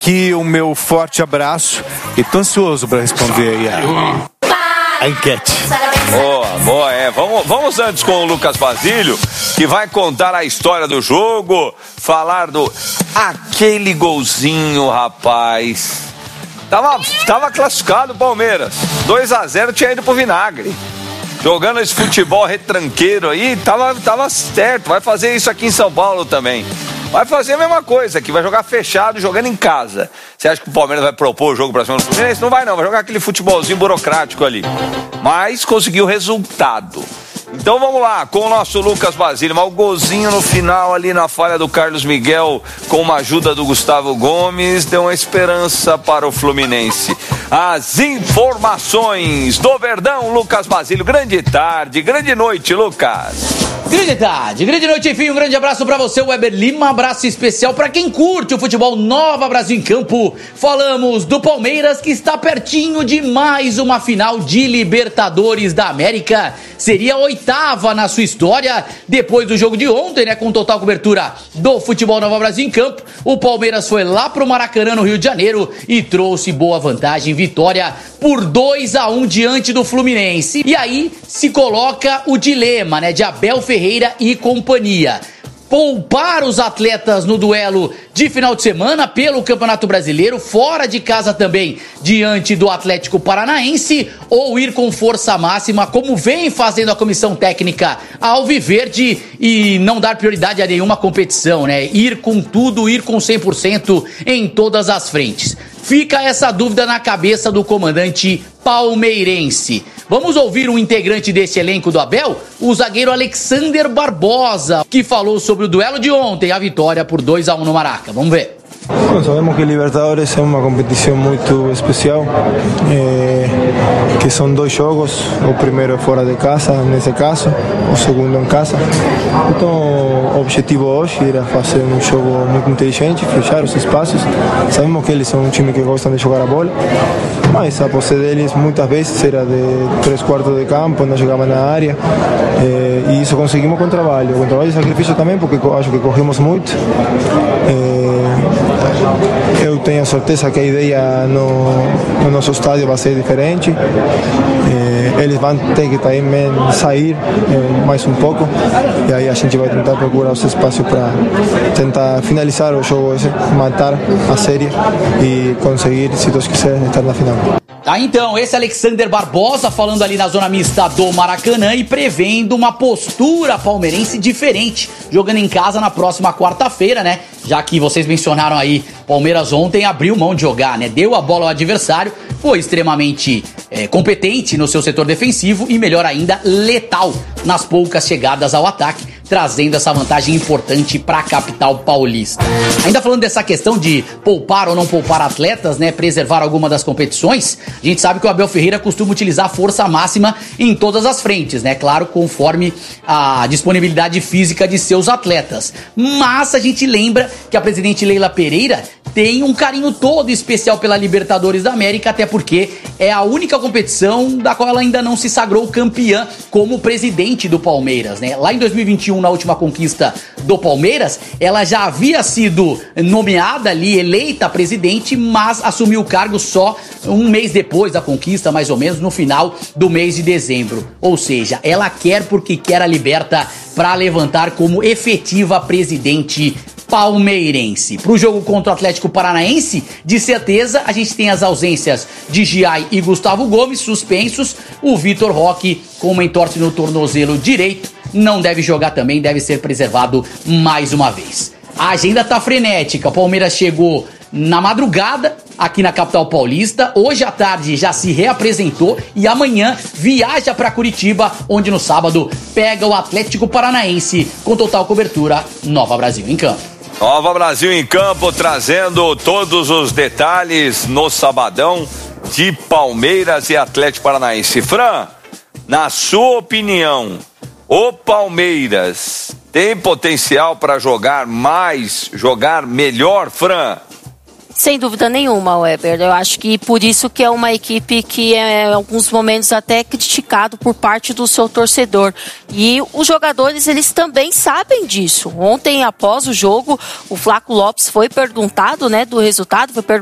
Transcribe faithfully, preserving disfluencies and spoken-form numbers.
Aqui o meu forte abraço e tô ansioso para responder aí a, a enquete. Boa, boa, é. Vamos, vamos antes com o Lucas Basílio, que vai contar a história do jogo, falar do... Aquele golzinho, rapaz. Tava, tava classificado o Palmeiras. dois a zero tinha ido pro vinagre. Jogando esse futebol retranqueiro aí, tava, tava certo. Vai fazer isso aqui em São Paulo também. Vai fazer a mesma coisa aqui, vai jogar fechado, jogando em casa. Você acha que o Palmeiras vai propor o jogo pra cima do Fluminense? Não vai não, vai jogar aquele futebolzinho burocrático ali. Mas conseguiu resultado. Então vamos lá, com o nosso Lucas Basílio, mas o golzinho no final ali na falha do Carlos Miguel, com uma ajuda do Gustavo Gomes, deu uma esperança para o Fluminense. As informações do Verdão, Lucas Basílio. Grande tarde, grande noite, Lucas. Grande tarde, grande noite, enfim, um grande abraço pra você, Weber Lima, abraço especial pra quem curte o futebol Nova Brasil em Campo. Falamos do Palmeiras, que está pertinho de mais uma final de Libertadores da América. Seria a oitava na sua história, depois do jogo de ontem, né, com total cobertura do futebol Nova Brasil em Campo. O Palmeiras foi lá pro Maracanã, no Rio de Janeiro, e trouxe boa vantagem, vitória por dois a um diante do Fluminense. E aí se coloca o dilema, né, de Abel Ferreira e companhia. Poupar os atletas no duelo de final de semana pelo Campeonato Brasileiro, fora de casa também, diante do Atlético Paranaense, ou ir com força máxima, como vem fazendo a comissão técnica alviverde, e não dar prioridade a nenhuma competição, né? Ir com tudo, ir com cem por cento em todas as frentes. Fica essa dúvida na cabeça do comandante palmeirense. Vamos ouvir um integrante desse elenco do Abel, o zagueiro Alexander Barbosa, que falou sobre o duelo de ontem, a vitória por dois a um no Maraca. Vamos ver. Bueno, sabemos que Libertadores é uma competição muito especial, eh, que são dois jogos, o primeiro fora de casa, nesse caso, o segundo em casa. Então, o objetivo hoje era fazer um jogo muito inteligente, fechar os espaços. Sabemos que eles são um time que gostam de jogar a bola, mas a posse deles muitas vezes era de três quartos de campo, não chegavam na área, eh, e isso conseguimos com trabalho, com trabalho e sacrifício também, porque acho que corrimos muito. Eh, Eu tenho certeza que a ideia no, no nosso estádio vai ser diferente. Eh, eles vão ter que também sair eh, mais um pouco, e aí a gente vai tentar procurar os espaços para tentar finalizar o jogo, matar a série e conseguir, se Deus quiser, estar na final. Tá, então, esse Alexander Barbosa falando ali na zona mista do Maracanã e prevendo uma postura palmeirense diferente, jogando em casa na próxima quarta-feira, né? Já que vocês mencionaram aí, Palmeiras ontem abriu mão de jogar, né? Deu a bola ao adversário, foi extremamente é, competente no seu setor defensivo e, melhor ainda, letal nas poucas chegadas ao ataque, trazendo essa vantagem importante para a capital paulista. Ainda falando dessa questão de poupar ou não poupar atletas, né, preservar alguma das competições, a gente sabe que o Abel Ferreira costuma utilizar a força máxima em todas as frentes, né, claro, conforme a disponibilidade física de seus atletas. Mas a gente lembra que a presidente Leila Pereira tem um carinho todo especial pela Libertadores da América, até porque é a única competição da qual ela ainda não se sagrou campeã como presidente do Palmeiras, né? Lá em dois mil e vinte e um, na última conquista do Palmeiras, ela já havia sido nomeada ali, eleita presidente, mas assumiu o cargo só um mês depois da conquista, mais ou menos, no final do mês de dezembro. Ou seja, ela quer porque quer a Liberta para levantar como efetiva presidente palmeirense. Para o jogo contra o Atlético Paranaense, de certeza, a gente tem as ausências de Giai e Gustavo Gomes suspensos. O Vitor Roque, com uma entorse no tornozelo direito, não deve jogar também, deve ser preservado mais uma vez. A agenda tá frenética. O Palmeiras chegou na madrugada aqui na capital paulista, hoje à tarde já se reapresentou e amanhã viaja para Curitiba, onde no sábado pega o Atlético Paranaense com total cobertura Nova Brasil em Campo. Nova Brasil em Campo, trazendo todos os detalhes no sabadão de Palmeiras e Atlético Paranaense. Fran, na sua opinião, o Palmeiras tem potencial para jogar mais, jogar melhor, Fran? Sem dúvida nenhuma, Weber. Eu acho que por isso que é uma equipe que é, em alguns momentos, até criticado por parte do seu torcedor. E os jogadores, eles também sabem disso. Ontem, após o jogo, o Flaco Lopes foi perguntado, né, do resultado, foi perguntado